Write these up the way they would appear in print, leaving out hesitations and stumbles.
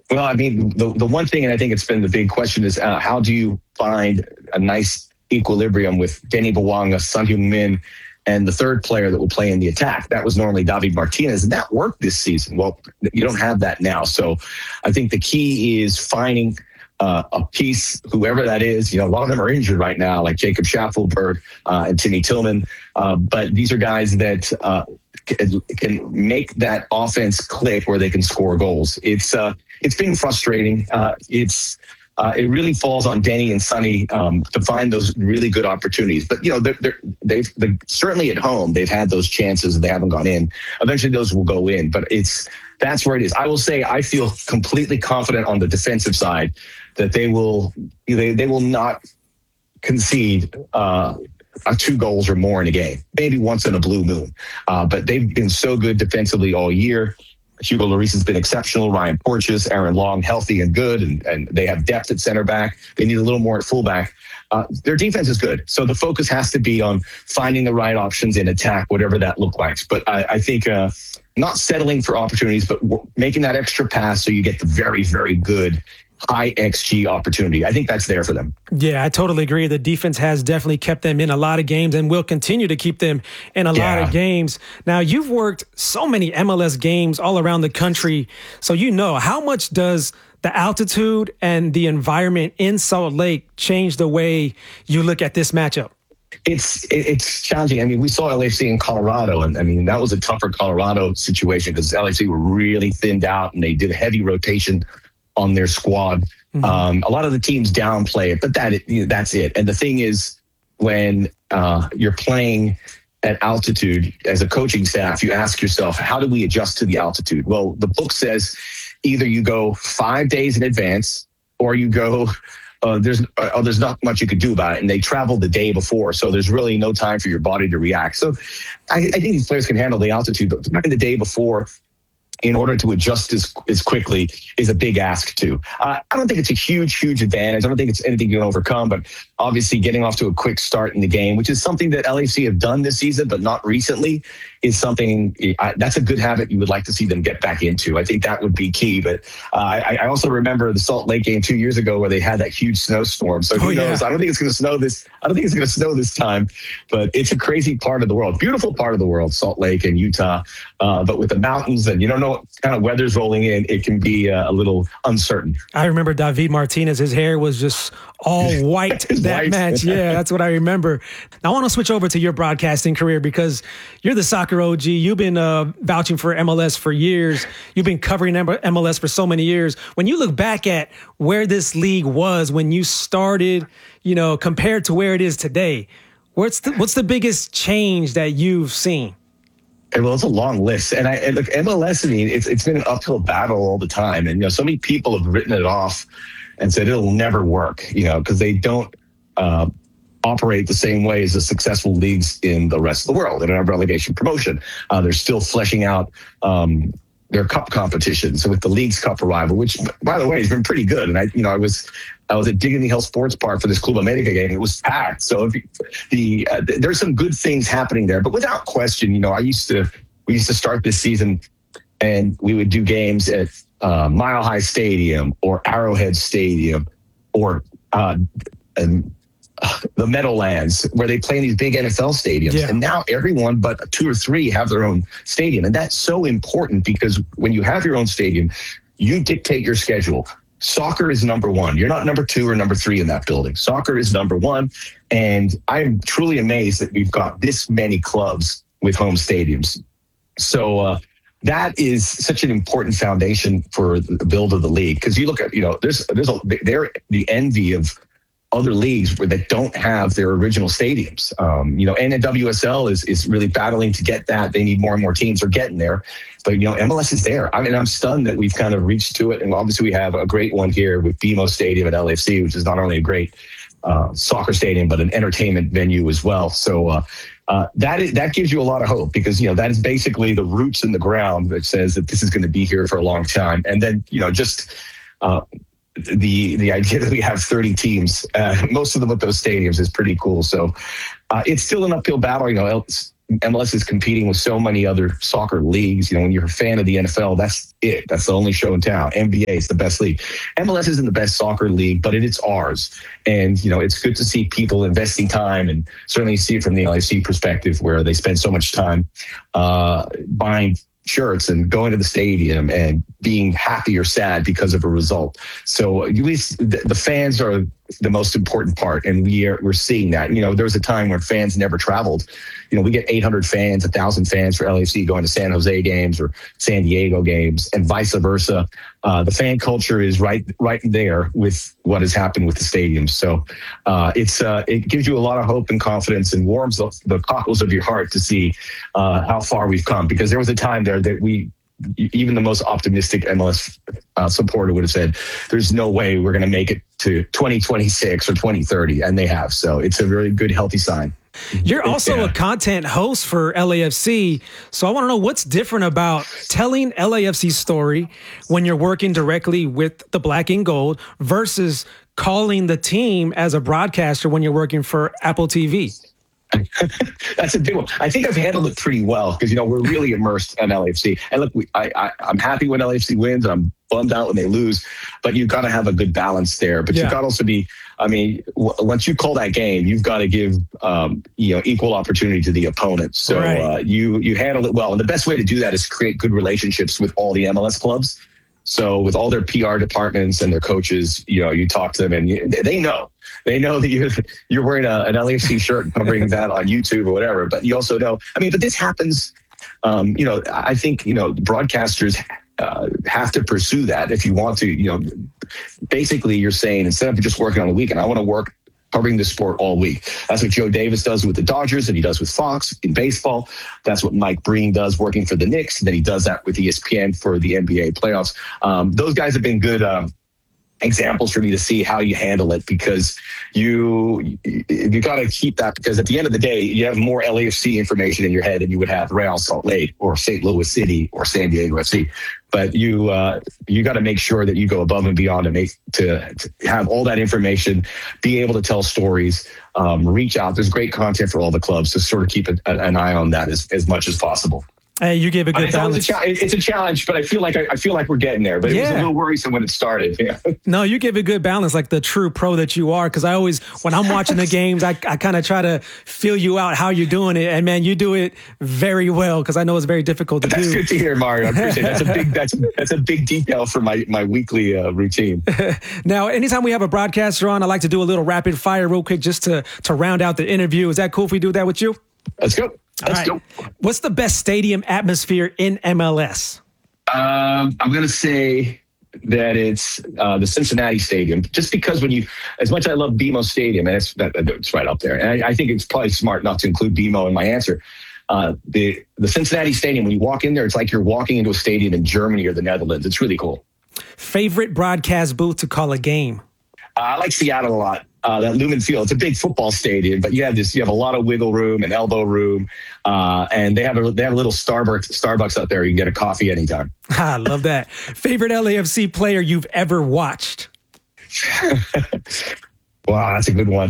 Well, I mean, the one thing, and I think it's been the big question, is how do you find a nice equilibrium with Denny Bawanga, Son Heung-min, and the third player that will play in the attack? That was normally David Martinez, and that worked this season. Well, you don't have that now. So I think the key is finding a piece, whoever that is. A lot of them are injured right now, like Jacob Schaffelberg and Timmy Tillman. But these are guys that can make that offense click where they can score goals. It's been frustrating. It really falls on Denny and Sonny to find those really good opportunities. But they've certainly at home they've had those chances and they haven't gone in. Eventually, those will go in. But that's where it is. I will say I feel completely confident on the defensive side that they will not concede 2 goals or more in a game. Maybe once in a blue moon. But they've been so good defensively all year. Hugo Lloris has been exceptional. Ryan Porteous, Aaron Long, healthy and good, and they have depth at center back. They need a little more at fullback. Their defense is good, so the focus has to be on finding the right options in attack, whatever that looks like. But I think not settling for opportunities, but making that extra pass so you get the very, very good high XG opportunity. I think that's there for them. Yeah, I totally agree. The defense has definitely kept them in a lot of games and will continue to keep them in a lot of games. Now, you've worked so many MLS games all around the country, so how much does the altitude and the environment in Salt Lake change the way you look at this matchup? It's challenging. I mean, we saw LAFC in Colorado, and I mean, that was a tougher Colorado situation because LAFC were really thinned out and they did a heavy rotation on their squad. Mm-hmm. A lot of the teams downplay it, but that's it. And the thing is, when you're playing at altitude as a coaching staff, you ask yourself, how do we adjust to the altitude? Well, the book says either you go 5 days in advance or you go, there's not much you could do about it. And they travel the day before. So there's really no time for your body to react. So I think these players can handle the altitude, but back in the day before, in order to adjust as quickly is a big ask too. I don't think it's a huge advantage. I don't think it's anything you can overcome, but obviously getting off to a quick start in the game, which is something that LAFC have done this season, but not recently, is something that's a good habit you would like to see them get back into. I think that would be key. But I also remember the Salt Lake game 2 years ago where they had that huge snowstorm. So who knows? I don't think it's going to snow this. I don't think it's going to snow this time, but it's a crazy part of the world, beautiful part of the world, Salt Lake and Utah. But with the mountains and you don't know what kind of weather's rolling in, it can be a little uncertain. I remember David Martinez, his hair was just all white that match. Yeah, that's what I remember. Now, I want to switch over to your broadcasting career because you're the soccer OG. You've been vouching for MLS for years. You've been covering MLS for so many years. When you look back at where this league was when you started, compared to where it is today, what's the biggest change that you've seen? Well, it's a long list. And look, MLS, I mean, it's been an uphill battle all the time. And, so many people have written it off and said it'll never work, because they don't operate the same way as the successful leagues in the rest of the world in a relegation promotion. They're still fleshing out their cup competition. So with the League's Cup arrival, which, by the way, has been pretty good. And I was at Dignity Hill Sports Park for this Club America game. It was packed. So there's some good things happening there. But without question, we used to start this season and we would do games at Mile High Stadium or Arrowhead Stadium or the Meadowlands, where they play in these big NFL stadiums. Yeah. And now everyone but 2 or 3 have their own stadium. And that's so important because when you have your own stadium, you dictate your schedule. Soccer is number one. You're not number 2 or number 3 in that building. Soccer is number 1. And I'm truly amazed that we've got this many clubs with home stadiums. So that is such an important foundation for the build of the league. Because you look at, they're the envy of other leagues that don't have their original stadiums. NWSL is really battling to get that. They need more and more teams are getting there. But, MLS is there. I mean, I'm stunned that we've kind of reached to it. And obviously we have a great one here with BMO Stadium at LAFC, which is not only a great soccer stadium, but an entertainment venue as well. So that gives you a lot of hope because, that is basically the roots in the ground that says that this is going to be here for a long time. And then, just the idea that we have 30 teams, most of them with those stadiums, is pretty cool. So it's still an uphill battle. MLS is competing with so many other soccer leagues. When you're a fan of the NFL, that's it. That's the only show in town. NBA is the best league. MLS isn't the best soccer league, but it's ours. And, it's good to see people investing time, and certainly see it from the LAFC perspective, where they spend so much time buying shirts and going to the stadium and being happy or sad because of a result. So at least the fans are the most important part, and we're seeing that. There was a time when fans never traveled. We get 800 fans, 1,000 fans for LAFC going to San Jose games or San Diego games, and vice versa. The fan culture is right there with what has happened with the stadiums. So it gives you a lot of hope and confidence, and warms the cockles of your heart to see how far we've come. Because there was a time there that even the most optimistic MLS supporter would have said, there's no way we're going to make it to 2026 or 2030, and they have. So it's a very good, healthy sign. You're also a content host for LAFC. So I want to know what's different about telling LAFC's story when you're working directly with the Black and Gold versus calling the team as a broadcaster when you're working for Apple TV. That's a big one. I think I've handled it pretty well because, we're really immersed in LAFC. And look, I'm happy when LAFC wins. I'm bummed out when they lose. But you've got to have a good balance there. But you've got to also be, once you call that game, you've got to give, equal opportunity to the opponent. So you handle it well. And the best way to do that is create good relationships with all the MLS clubs. So with all their PR departments and their coaches, you talk to them, and they know that you're wearing an LAFC shirt covering that on YouTube or whatever. But you also know, but this happens. I think broadcasters have to pursue that if you want to. Basically, you're saying, instead of just working on the weekend, I want to work covering the sport all week. That's what Joe Davis does with the Dodgers, and he does with Fox in baseball. That's what Mike Breen does working for the Knicks, and then he does that with ESPN for the NBA playoffs. Those guys have been good examples for me to see how you handle it, because you got to keep that, because at the end of the day, you have more LAFC information in your head than you would have Real Salt Lake or St. Louis City or San Diego FC. But you got to make sure that you go above and beyond to have all that information, be able to tell stories, reach out. There's great content for all the clubs, to sort of keep an eye on that as much as possible. Hey, you gave a good balance. It's a challenge, but I feel like we're getting there. But it was a little worrisome when it started. Yeah. No, you give a good balance, like the true pro that you are. Because I always, when I'm watching the games, I kind of try to feel you out how you're doing it, and man, you do it very well. Because I know it's very difficult to do. That's good to hear, Mario. I appreciate it. That's a big detail for my weekly routine. Now, anytime we have a broadcaster on, I like to do a little rapid fire real quick just to round out the interview. Is that cool if we do that with you? Let's go. Let's go. What's the best stadium atmosphere in MLS? I'm going to say that it's the Cincinnati Stadium, just because as much as I love BMO Stadium, and it's right up there, and I think it's probably smart not to include BMO in my answer. The Cincinnati Stadium, when you walk in there, it's like you're walking into a stadium in Germany or the Netherlands. It's really cool. Favorite broadcast booth to call a game? I like Seattle a lot. That Lumen Field. It's a big football stadium, but you have a lot of wiggle room and elbow room, and they have a little Starbucks out there. You can get a coffee anytime. I love that. Favorite LAFC player you've ever watched? Wow, that's a good one.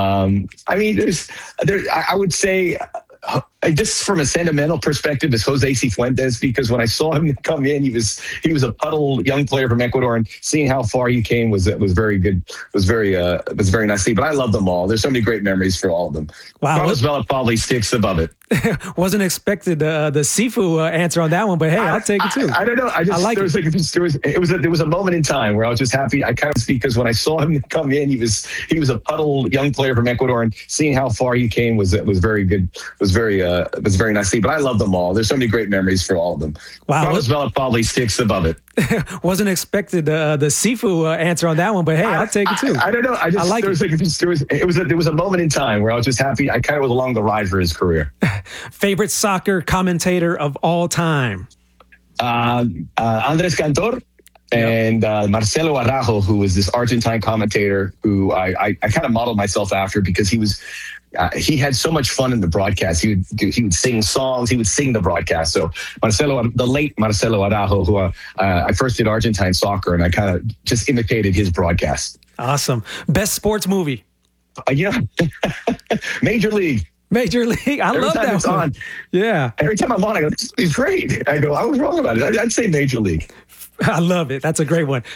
I would say, just from a sentimental perspective, is Jose Cifuentes, because when I saw him come in, he was a puddle young player from Ecuador, and seeing how far he came was very good. Was very nice to see. But I love them all. There's so many great memories for all of them. Wow, Carlos Vela probably sticks above it. Wasn't expected the Sifu answer on that one, but hey, I'll take it too. I don't know. There was a moment in time where I was just happy. I kind of speak because when I saw him come in, he was a puddle young player from Ecuador, and seeing how far he came was very good. Was very nice to see. But I love them all. There's so many great memories for all of them. Wow, Carlos Vela probably sticks above it. Wasn't expected the Sifu answer on that one, but hey, I'll take it too. I don't know. There was a moment in time where I was just happy. I kind of was along the ride for his career. Favorite soccer commentator of all time? Andres Cantor and Marcelo Araujo, who was this Argentine commentator who I kind of modeled myself after, because he had so much fun in the broadcast. He would sing songs. He would sing the broadcast. So the late Marcelo Araujo, who I first did Argentine soccer, and I kind of just imitated his broadcast. Awesome. Best sports movie? Major League. Major League. I Every love time that it's one. on, Yeah. every time I'm on, I go, this is great. I go, I was wrong about it. I'd say Major League. I love it. That's a great one.